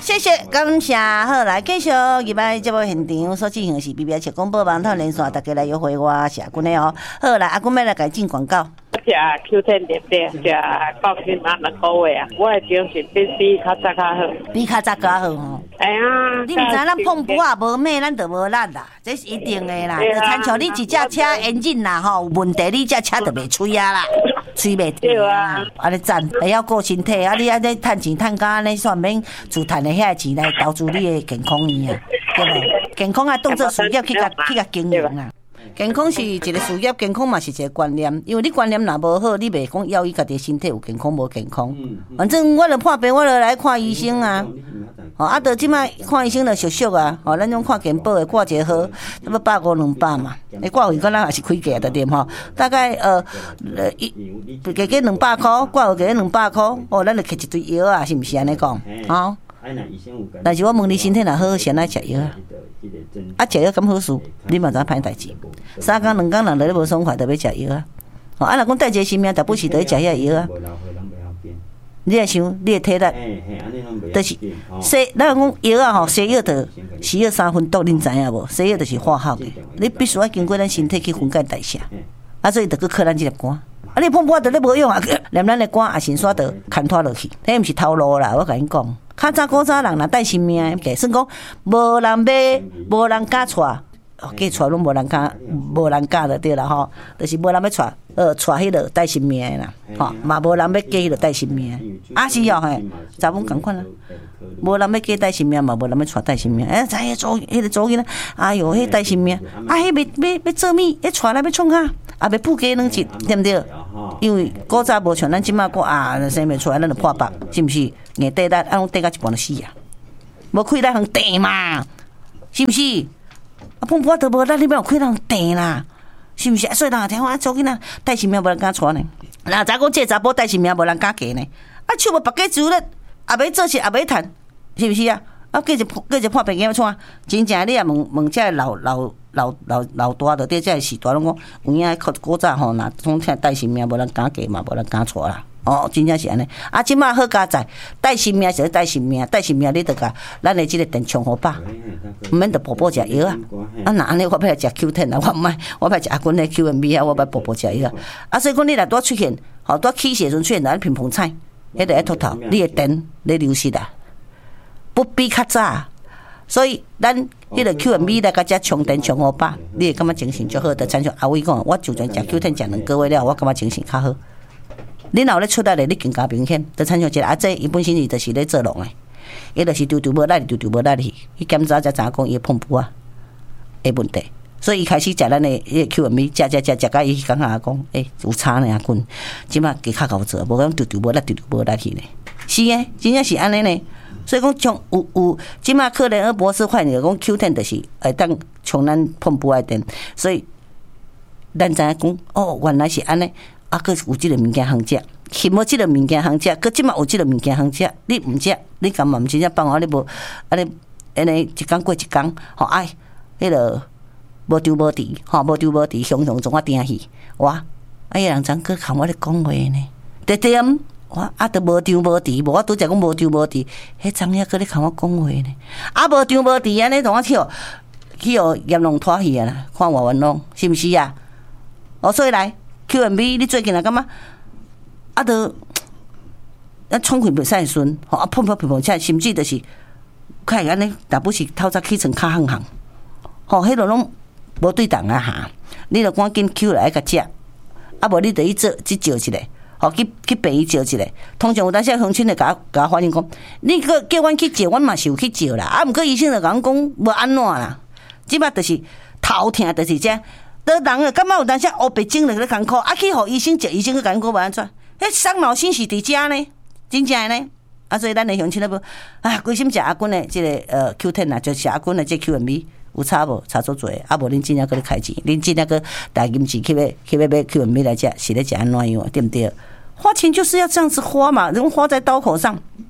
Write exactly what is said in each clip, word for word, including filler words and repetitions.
谢谢，感谢。好，来继续入来节目现场所进行的是 B B S 广播网套连线，大家来约会我是阿君的哦。好，来阿君要来改进广告。 食 Q ten 对不对？食高筋啊，两个月啊，我的精神比比较早较好， 比较早较好吼。 哎呀， 你毋知咱碰布啊无咩，咱就无力啦，这是一定的啦。就亲像你一只车引擎啦吼，有问题你只车就袂吹啊啦，吹袂停啊。安尼赞，会晓顾身体，啊你安尼趁钱趁到安尼，算免自趁的遐钱来投资你的健康院啊，对无？健康啊，当做事业去甲去甲经营啊。健康是一个事业，健康嘛是一个观念。因为你观念若无好，你袂讲要伊家己身体有健康无健康。反正我著破病，我著来看医生啊。哦，啊，著即摆看医生著俗俗啊。哦，咱种看健保的挂一个号，差不多百五两百嘛。诶，挂号可能也是开价的点吼，大概呃呃一加加两百块，挂号加加两百块。哦，咱著摕一堆药啊，是毋是安尼讲？哦。但是我问你身体若好，先来食药啊。啊，食药咁好事，你嘛知歹代志。三工两工人落咧无爽快，著要食药啊。哦，啊，若讲带一个性命，大不是著要食遐药啊。你来想，你的体力，就是西，咱讲药啊吼，西药著西药三分毒，恁知影无？西药著是化学的，你必须要经过咱身体去分解代谢，啊，所以著去靠咱即粒肝。啊，你碰破著咧无用啊，连咱的肝也先煞著牵拖落去，迄毋是头路啦，我甲恁讲。较早古早人若带性命，计算讲无人买，无人敢娶，哦，嫁娶拢无人敢，无人嫁就对啦吼，就是无人要娶，呃，娶迄个带性命的啦，吼，嘛无人要嫁迄个带性命的，啊是哦嘿，查某共款啦，无人要嫁带性命嘛，无人要娶带性命，哎，知影做迄个做囡仔，哎哟，迄带性命，啊，迄要要要做物，迄娶来要创啥？啊，要补家两日，对毋对？因为古早无像咱即马个啊，生袂出来，咱就破腹，是毋是？硬地力，啊，拢地到一半就死啊！无开力通地嘛，是毋是？啊，碰破都无力，你要有开力通地啦，是毋是？所以人听我做囡仔带性命无人敢娶呢。那查讲这查甫带性命无人敢嫁呢？啊，手无白家煮咧，也袂做事，也袂趁，是毋是啊？啊，继续继续破病怎么真正你也问问这老老老老老大的，对这时大拢讲，有影古早吼，若总听带性命，无人敢嫁嘛，无人敢娶啦。哦，真正是安尼。啊，即马好加载，带性命是带性命，带性命你得甲咱的即个电冲好饱，毋免得补补食药啊。啊，那安尼我要来食 Q 十 啊，我毋爱，我要食阿君的 Q M B 啊，我要补补食药啊。啊，所以讲你若拄出现，吼拄起时阵出现咱乒乓菜，迄个一秃头，你的电咧流失啊。不比较早，所以咱迄个 Q M B 来甲遮充电充好饱，你会感觉精神较好。就亲像阿伟讲，我就算食 Q 十 食两个月了，我感觉精神较好。你若有咧出来咧，你更加明显。就亲像一个阿姐，伊本身伊就是咧做农诶，伊就是丢丢无力，丢丢无力去。伊检查才知影讲伊碰布啊诶问题，所以伊开始食咱诶迄个 Q M B， 食食食食，甲伊感觉讲，诶、欸、有差呢阿君，即马加较够做，无讲丢丢无力，丢丢无力去呢。是诶，真正是安尼呢。所以讲，像有有，即马克雷尔博士发现讲 Q 十 就是会当从咱碰布来电，所以咱知影讲，哦，原来是安尼。啊，佫有即个物件通食，欠无即个物件通食，佫即马有即个物件通食，你毋食，你干嘛毋真正放我？你无安尼安尼一工过一工，吼哎，迄个无丢无伫，吼无丢无伫，雄雄总我定去，哇！哎呀，人怎佫看我咧讲话呢？对对啊，我啊都无丢无伫，无我拄则讲无丢无伫，迄张也佫咧看我讲话呢？啊无丢无伫安尼，同我去哦去哦阎龙拖去啊啦，看我冤枉是毋是啊？哦，所以来。Q M B， 你最近啊感觉啊，都啊创开袂使顺，吼啊碰碰碰碰起来，甚至就是看安尼，若不是透早起床较行行，吼，迄个拢无对档啊哈，你著赶紧 Q 来甲食，啊无你著去做去照一下，吼去去病院照一下。通常有当时乡亲会甲我甲我反映讲，你个叫阮去照，阮嘛是有去照啦，啊毋过医生就甲阮讲无安怎啦，即摆就是头痛，就是这。得人啊，感觉有当时黑白症就咧艰苦，啊去互医生食，医生去甲阮讲无安怎？迄伤脑筋是伫遮呢，真正诶呢。啊，所以咱诶乡亲咧无啊，规心食阿君诶即个呃 Q 十 啊，就食阿君诶即 Q M B 有差无？差足多，啊无恁真正搁咧开钱，恁真正搁大金钱去买去买买 Q M B 来食，是咧食安怎样？对毋对？花钱就是要这样子花嘛，人花在刀口上。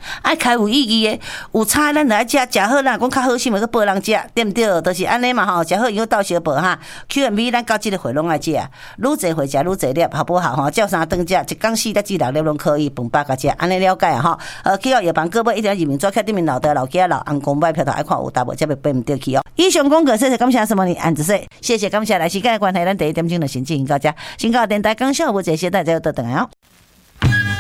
爱开有意义的，有差咱就爱食，食好咱讲较好心，要去报人食，对毋对？就是安尼嘛吼，食好以后到小报哈。Q M B 咱到即个会拢爱食，愈侪会食愈侪粒，好不好吼？照三顿食，一工四粒至六粒拢可以，饭饱甲食，安尼了解啊吼。呃，去到药房各位一定要认明抓起对面老的老家老红公买票头爱看有大无，才袂背毋对去哦。以上讲过，谢谢感谢什么呢？安子说，谢谢感谢来时间的关系，咱第一点钟就先进行到这，先到电台讲笑无这些，大家要倒转来哦。